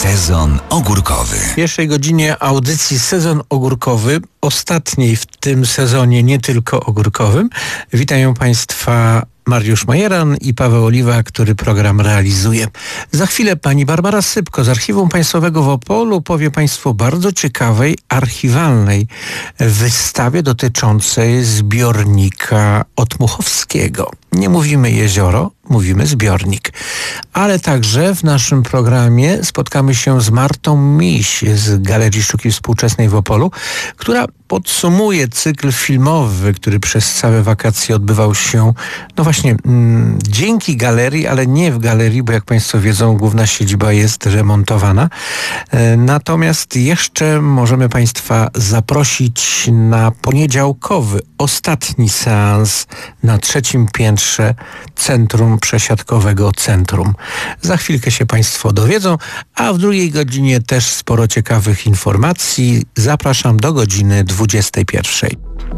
Sezon ogórkowy. W pierwszej godzinie audycji Sezon ogórkowy, ostatniej w tym sezonie nie tylko ogórkowym, witają Państwa Mariusz Majeran i Paweł Oliwa, który program realizuje. Za chwilę pani Barbara Sypko z Archiwum Państwowego w Opolu powie Państwu o bardzo ciekawej, archiwalnej wystawie dotyczącej zbiornika Otmuchowskiego. Nie mówimy jezioro, mówimy zbiornik. Ale także w naszym programie spotkamy się z Martą Miś z Galerii Sztuki Współczesnej w Opolu, która podsumuje cykl filmowy, który przez całe wakacje odbywał się, no właśnie, dzięki galerii, ale nie w galerii, bo jak Państwo wiedzą, główna siedziba jest remontowana. Natomiast jeszcze możemy Państwa zaprosić na poniedziałkowy, ostatni seans na 3. piętrze Centrum Przesiadkowego Centrum. Za chwilkę się Państwo dowiedzą, a w drugiej godzinie też sporo ciekawych informacji. Zapraszam do godziny 21.